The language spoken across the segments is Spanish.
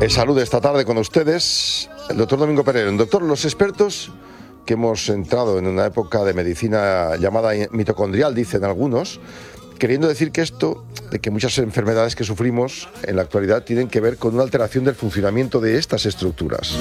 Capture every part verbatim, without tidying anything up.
Salud esta tarde con ustedes, el doctor Domingo Pereiro. Doctor, los expertos que hemos entrado en una época de medicina llamada mitocondrial, dicen algunos, queriendo decir que esto, de que muchas enfermedades que sufrimos en la actualidad tienen que ver con una alteración del funcionamiento de estas estructuras.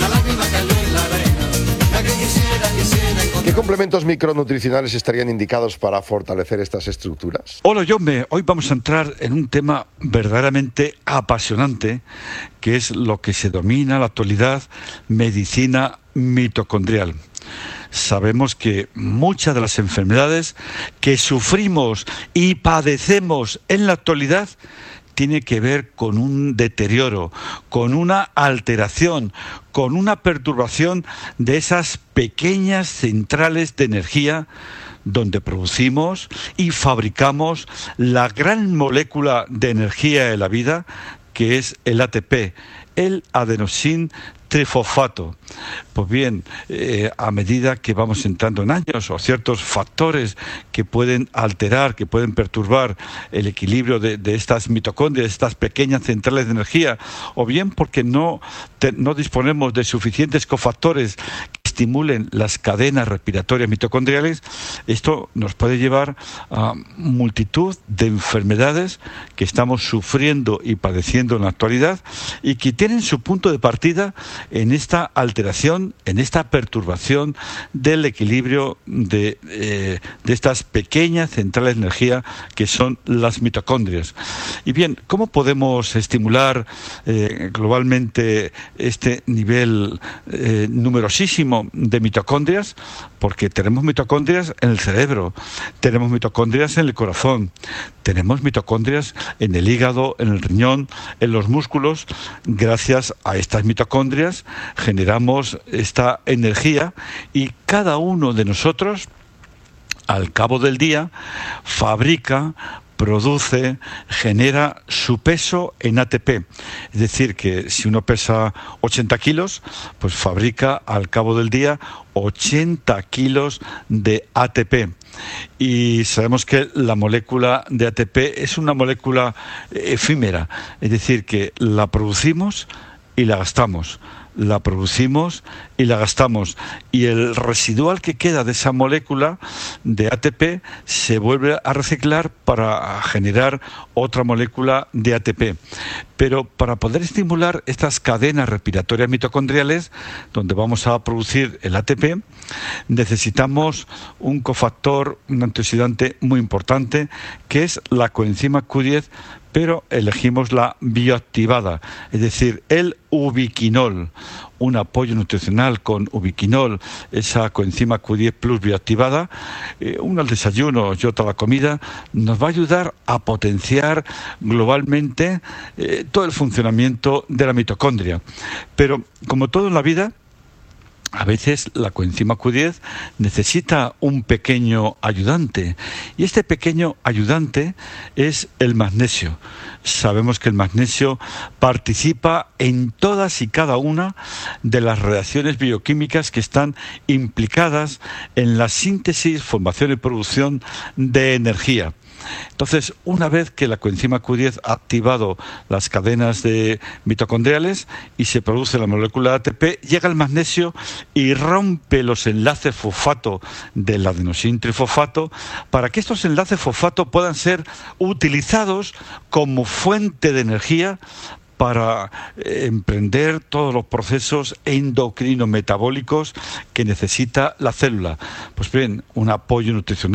¿Qué complementos micronutricionales estarían indicados para fortalecer estas estructuras? Hola, Jaume. Hoy vamos a entrar en un tema verdaderamente apasionante, que es lo que se denomina en la actualidad medicina mitocondrial. Sabemos que muchas de las enfermedades que sufrimos y padecemos en la actualidad tiene que ver con un deterioro, con una alteración, con una perturbación de esas pequeñas centrales de energía donde producimos y fabricamos la gran molécula de energía de la vida, que es el A T P, el adenosín trifosfato. Pues bien, eh, a medida que vamos entrando en años, o ciertos factores que pueden alterar, que pueden perturbar el equilibrio de, de estas mitocondrias, estas pequeñas centrales de energía, o bien porque no, te, no disponemos de suficientes cofactores que estimulen las cadenas respiratorias mitocondriales, esto nos puede llevar a multitud de enfermedades que estamos sufriendo y padeciendo en la actualidad y que tienen su punto de partida en esta alteración, en esta perturbación del equilibrio de, eh, de estas pequeñas centrales de energía que son las mitocondrias. Y bien, ¿cómo podemos estimular eh, globalmente este nivel eh, numerosísimo de mitocondrias? Porque tenemos mitocondrias en el cerebro, tenemos mitocondrias en el corazón, tenemos mitocondrias en el hígado, en el riñón, en los músculos. Gracias a estas mitocondrias generamos esta energía y cada uno de nosotros, al cabo del día, fabrica, produce, genera su peso en A T P. Es decir, que si uno pesa ochenta kilos, pues fabrica al cabo del día ochenta kilos de A T P. Y sabemos que la molécula de A T P es una molécula efímera, es decir, que la producimos y la gastamos. La producimos y la gastamos, y el residual que queda de esa molécula de A T P se vuelve a reciclar para generar otra molécula de A T P. Pero para poder estimular estas cadenas respiratorias mitocondriales, donde vamos a producir el A T P, necesitamos un cofactor, un antioxidante muy importante, que es la coenzima Q diez, pero elegimos la bioactivada, es decir, el ubiquinol, un apoyo nutricional con ubiquinol, esa coenzima Q diez plus bioactivada, eh, uno al desayuno y otro a la comida, nos va a ayudar a potenciar globalmente eh, todo el funcionamiento de la mitocondria. Pero, como todo en la vida, a veces la coenzima Q diez necesita un pequeño ayudante, y este pequeño ayudante es el magnesio. Sabemos que el magnesio participa en todas y cada una de las reacciones bioquímicas que están implicadas en la síntesis, formación y producción de energía. Entonces, una vez que la coenzima Q diez ha activado las cadenas de mitocondriales y se produce la molécula de A T P, llega el magnesio y rompe los enlaces fosfato del adenosín trifosfato para que estos enlaces fosfato puedan ser utilizados como fuente de energía para eh, emprender todos los procesos endocrino-metabólicos que necesita la célula. Pues bien, un apoyo nutricional